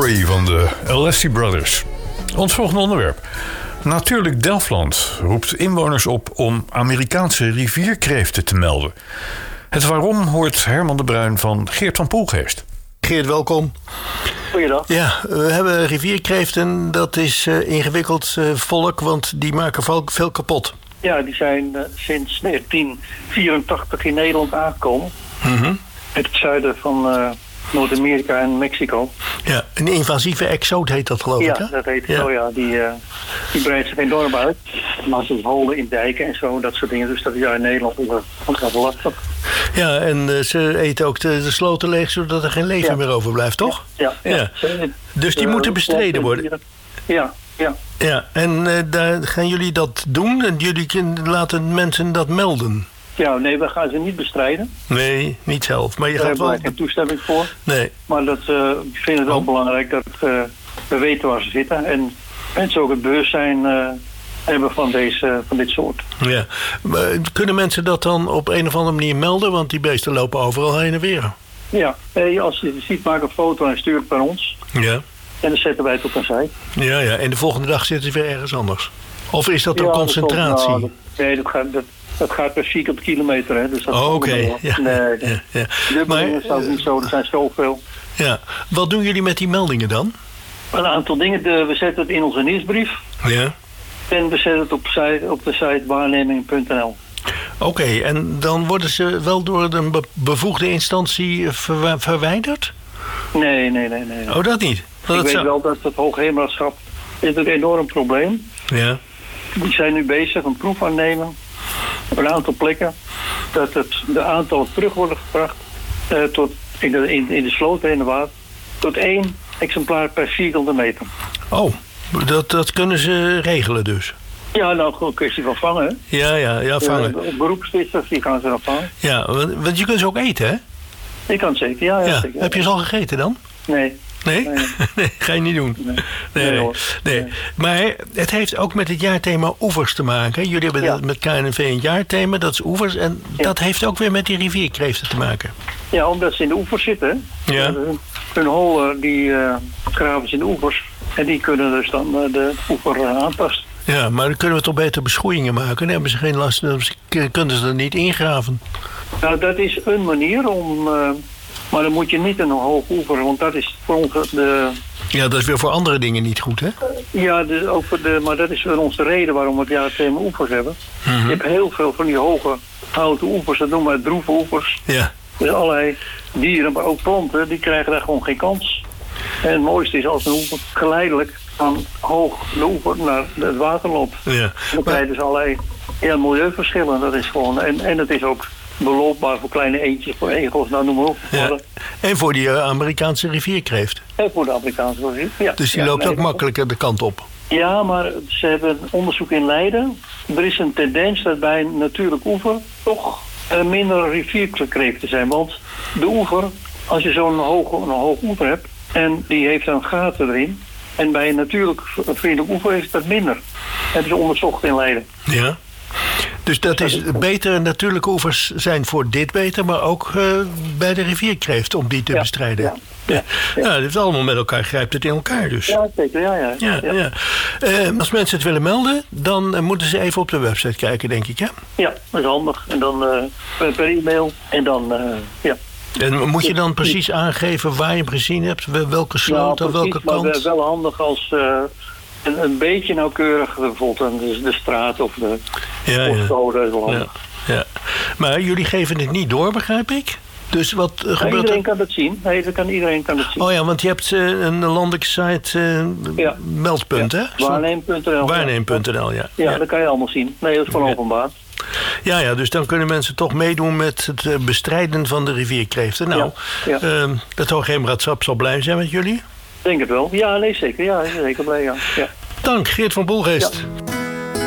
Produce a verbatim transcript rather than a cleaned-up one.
Story van de Alessi Brothers. Ons volgende onderwerp. Natuurlijk Delftland roept inwoners op om Amerikaanse rivierkreeften te melden. Het waarom hoort Herman de Bruin van Geert van Poelgeest. Geert, welkom. Goeiedag. Ja, we hebben rivierkreeften. Dat is uh, ingewikkeld uh, volk, want die maken veel, veel kapot. Ja, die zijn uh, sinds negentien vierentachtig in Nederland aangekomen. Mm-hmm. Uit het zuiden van uh, Noord-Amerika en Mexico. Ja, een invasieve exoot heet dat, geloof ja, ik, hè? dat heet ja. zo, ja. Die, uh, die breidt zich enorm uit. Maar ze holen in dijken en zo, dat soort dingen. Dus dat is ja in Nederland wel lastig. Ja, en uh, ze eten ook de, de sloten leeg, zodat er geen leven ja. meer overblijft, toch? Ja. ja, ja. ja. Dus die uh, moeten bestreden worden? Ja, ja. Ja, en uh, daar gaan jullie dat doen? En jullie laten mensen dat melden? Ja, nee, we gaan ze niet bestrijden. Nee, niet zelf. Maar je Daar gaat wel... hebben we geen toestemming voor. Nee. Maar dat, uh, ik vind het wel oh. belangrijk dat uh, we weten waar ze zitten. En mensen ook het bewustzijn uh, hebben van, deze, van dit soort. Ja. Maar kunnen mensen dat dan op een of andere manier melden? Want die beesten lopen overal heen en weer. Ja, als je het ziet, maak een foto en stuur het naar ons. Ja. En dan zetten wij het op een site. Ja, ja. En de volgende dag zitten ze weer ergens anders. Of is dat een ja, concentratie? Dat, nou, dat, nee, dat gaat, dat, dat gaat per vierkante kilometer. Hè, dus dat oh, oké. Okay. Ja. Nee, ja, ja. De maar is ook niet zo, er zijn zoveel. Ja. Wat doen jullie met die meldingen dan? Een aantal dingen. De, we zetten het in onze nieuwsbrief. Ja. En we zetten het op, site, op de site waarneming punt n l. Oké, okay, en dan worden ze wel door een be- bevoegde instantie ver- verwijderd? Nee, nee, nee, nee. Oh, dat niet? Dat ik weet zou... wel dat het Hoogheemraadschap is een enorm probleem. Ja. Die zijn nu bezig een proef aan nemen op een aantal plekken. Dat het de aantallen terug worden gebracht uh, tot in de, in, in de sloten en de water. Tot één exemplaar per vierkante meter. Oh, dat, dat kunnen ze regelen dus? Ja, nou, gewoon een kwestie van vangen. Ja, ja, ja, vangen. Uh, beroepsvissers, die gaan ze dan vangen. Ja, want, want je kunt ze ook eten, hè? Ik kan het zeker, ja. ja, ja. zeker. Heb je ze al gegeten dan? Nee. Nee? Nee, nee, ga je niet doen. Nee, nee, nee, hoor. nee. nee. Maar het heeft ook met het jaarthema oevers te maken. Jullie hebben ja. met K N V een jaarthema, dat is oevers. En ja. dat heeft ook weer met die rivierkreeften te maken. Ja, omdat ze in de oevers zitten. Ja. Hun, hun holen, die uh, graven ze in de oevers. En die kunnen dus dan uh, de oever uh, aanpassen. Ja, maar dan kunnen we toch beter beschoeiingen maken? Dan hebben ze geen last, dan kunnen ze er niet ingraven. Nou, dat is een manier om... Uh, maar dan moet je niet een hoog oever, want dat is voor ons de... Ja, dat is weer voor andere dingen niet goed, hè? Ja, de, ook voor de, maar dat is voor ons de reden waarom we het jaarthema oevers hebben. Mm-hmm. Je hebt heel veel van die hoge houten oevers, dat noemen we droeve oevers. Ja. Dus allerlei dieren, maar ook planten, die krijgen daar gewoon geen kans. En het mooiste is als een oever geleidelijk van hoog de oever naar het water loopt. Ja. Dan maar... krijg je dus allerlei ja, milieuverschillen. Dat is gewoon, en, en het is ook beloopbaar voor kleine eendjes, voor egels, nou noem maar op. Ja. En voor die uh, Amerikaanse rivierkreeft. En voor de Amerikaanse rivier, ja. Dus die ja, loopt nee, ook makkelijker de kant op. Ja, maar ze hebben onderzoek in Leiden. Er is een tendens dat bij een natuurlijk oever toch uh, minder rivierkreeften zijn. Want de oever, als je zo'n hoge, een hoog oever hebt en die heeft dan gaten erin. En bij een natuurlijk vriendelijk oever is dat minder. Dat hebben ze onderzocht in Leiden. Ja. Dus dat is beter, natuurlijke oevers zijn voor dit beter, maar ook uh, bij de rivierkreeft om die te ja, bestrijden. Ja, ja, ja. ja, het heeft allemaal met elkaar, grijpt het in elkaar dus. Ja, zeker, ja. ja, ja, ja. ja. Uh, als mensen het willen melden, dan uh, moeten ze even op de website kijken, denk ik, hè? Ja, dat is handig. En dan uh, per e-mail en dan, uh, ja. En moet je dan precies aangeven waar je hem gezien hebt, welke sloot ja, of welke maar kant? Maar wel handig als... Uh, Een, een beetje nauwkeurig, bijvoorbeeld de, de straat of de ja, postcode. Ja. Ja, ja. Maar jullie geven het niet door, begrijp ik? Dus wat uh, ja, gebeurt iedereen er? kan het zien. Nee, dat kan, iedereen kan het zien. Oh ja, want je hebt uh, een landelijke site, uh, ja. meldpunt, ja. hè? Waarneem punt n l. Waarneem punt n l, ja. ja. Ja, dat kan je allemaal zien. Nee, dat is gewoon ja. openbaar. Ja, ja, dus dan kunnen mensen toch meedoen met het bestrijden van de rivierkreeften. Nou, ja. Ja. Uh, het Hoogheemraadschap zal blij zijn met jullie. Denk het wel. Ja, nee, zeker. Ja, zeker blij, ja. ja. Dank, Geert van Poelgeest. Ja.